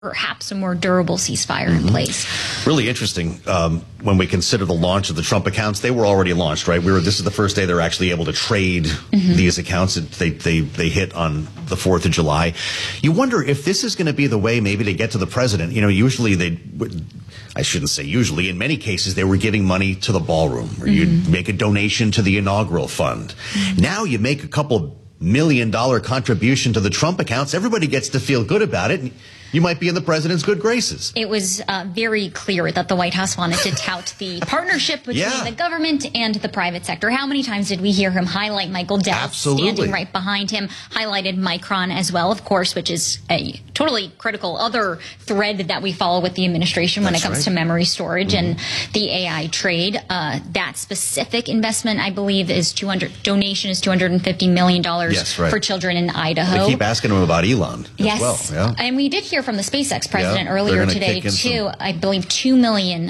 perhaps a more durable ceasefire in place. Really interesting. When we consider the launch of the Trump accounts, they were already launched, right? This is the first day they're actually able to trade these accounts. They hit on the 4th of July. You wonder if this is going to be the way maybe to get to the president. Usually I shouldn't say usually, in many cases, they were giving money to the ballroom, or you'd make a donation to the inaugural fund. Now you make a couple $1 million contribution to the Trump accounts. Everybody gets to feel good about it. You might be in the president's good graces. It was very clear that the White House wanted to tout the partnership between the government and the private sector. How many times did we hear him highlight Michael Dell standing right behind him, highlighted Micron as well, of course, which is a totally critical other thread that we follow with the administration when it comes to memory storage and the AI trade. That specific investment, I believe, donation is $250 million for children in Idaho. They keep asking him about Elon as well. Yeah. And we did hear from the SpaceX president earlier today, too. I believe $2 million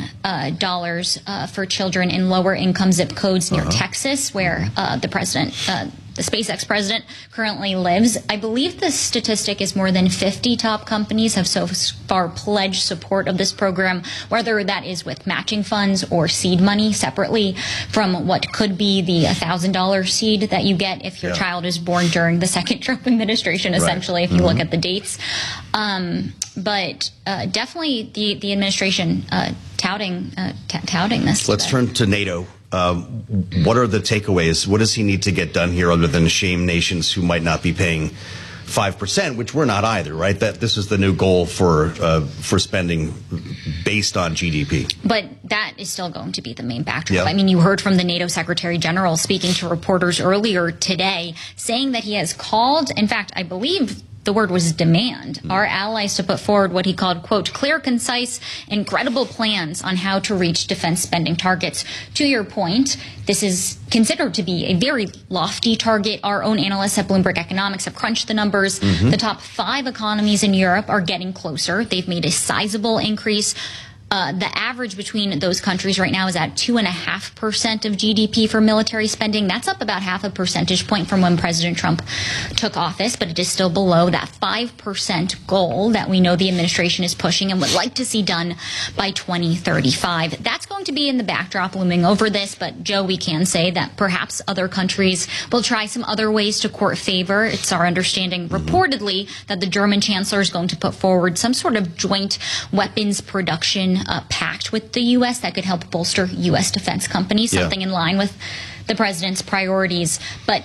for children in lower income zip codes near Texas, where the SpaceX president currently lives. I believe the statistic is more than 50 top companies have so far pledged support of this program, whether that is with matching funds or seed money separately from what could be the $1,000 seed that you get if your child is born during the second Trump administration, essentially, if you look at the dates. But definitely the administration touting this. Let's turn to NATO. What are the takeaways? What does he need to get done here other than shame nations who might not be paying 5%, which we're not either, right? That this is the new goal for spending based on GDP. But that is still going to be the main backdrop. Yeah. I mean, you heard from the NATO Secretary General speaking to reporters earlier today, saying that he has called, in fact, I believe the word was demand, our allies to put forward what he called, quote, clear, concise, and credible plans on how to reach defense spending targets. To your point, this is considered to be a very lofty target. Our own analysts at Bloomberg Economics have crunched the numbers. The top 5 economies in Europe are getting closer. They've made a sizable increase. The average between those countries right now is at 2.5% of GDP for military spending. That's up about half a percentage point from when President Trump took office, but it is still below that 5% goal that we know the administration is pushing and would like to see done by 2035. That's going to be in the backdrop looming over this, but Joe, we can say that perhaps other countries will try some other ways to court favor. It's our understanding, reportedly, that the German chancellor is going to put forward some sort of joint weapons production pact with the U.S. that could help bolster U.S. defense companies, something in line with the president's priorities. But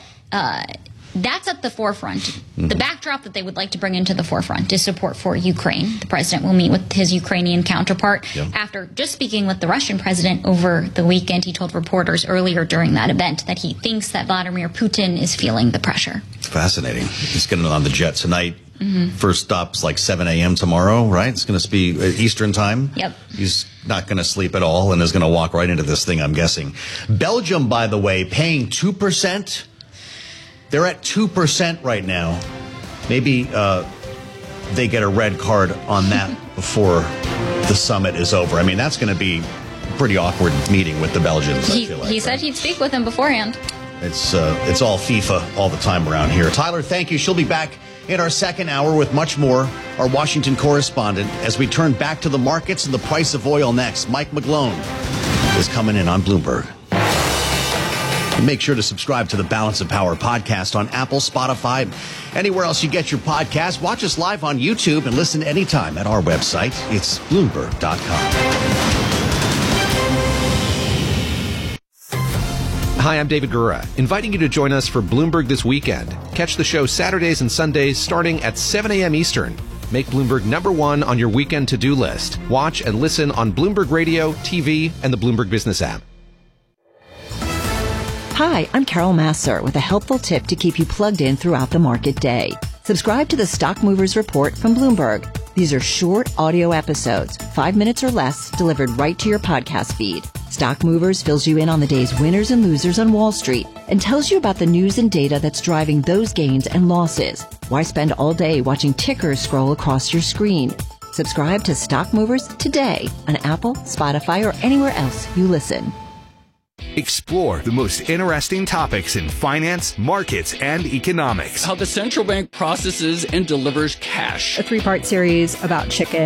that's at the forefront. The backdrop that they would like to bring into the forefront is support for Ukraine. The president will meet with his Ukrainian counterpart. After just speaking with the Russian president over the weekend, he told reporters earlier during that event that he thinks that Vladimir Putin is feeling the pressure. Fascinating. He's getting on the jet tonight. First stop's like 7 a.m. tomorrow, right? It's going to be Eastern time. He's not going to sleep at all and is going to walk right into this thing, I'm guessing. Belgium, by the way, paying 2%. They're at 2% right now. Maybe they get a red card on that before the summit is over. I mean, that's going to be a pretty awkward meeting with the Belgians, I feel like. He said he'd speak with them beforehand. It's all FIFA all the time around here. Tyler, thank you. She'll be back in our second hour with much more. Our Washington correspondent, as we turn back to the markets and the price of oil next. Mike McGlone is coming in on Bloomberg. Make sure to subscribe to the Balance of Power podcast on Apple, Spotify, anywhere else you get your podcast. Watch us live on YouTube and listen anytime at our website. It's Bloomberg.com. Hi, I'm David Gura, inviting you to join us for Bloomberg This Weekend. Catch the show Saturdays and Sundays starting at 7 a.m. Eastern. Make Bloomberg #1 on your weekend to-do list. Watch and listen on Bloomberg Radio, TV, and the Bloomberg Business app. Hi, I'm Carol Massar with a helpful tip to keep you plugged in throughout the market day. Subscribe to the Stock Movers Report from Bloomberg. These are short audio episodes, 5 minutes or less, delivered right to your podcast feed. Stock Movers fills you in on the day's winners and losers on Wall Street and tells you about the news and data that's driving those gains and losses. Why spend all day watching tickers scroll across your screen? Subscribe to Stock Movers today on Apple, Spotify, or anywhere else you listen. Explore the most interesting topics in finance, markets, and economics. How the central bank processes and delivers cash. A 3-part series about chicken.